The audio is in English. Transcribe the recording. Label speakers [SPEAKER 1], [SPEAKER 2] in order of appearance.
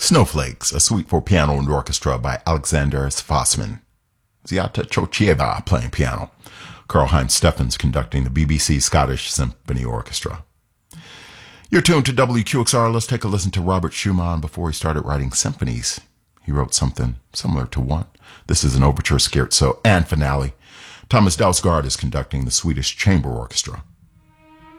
[SPEAKER 1] Snowflakes, a suite for piano and orchestra by Alexander Sfassman. Ziata Chochieva playing piano. Karl-Heinz Steffens conducting the BBC Scottish Symphony Orchestra. You're tuned to WQXR. Let's take a listen to Robert Schumann before he started writing symphonies. He wrote something similar to one. This is an overture, scherzo, and finale. Thomas Dausgaard is conducting the Swedish Chamber Orchestra.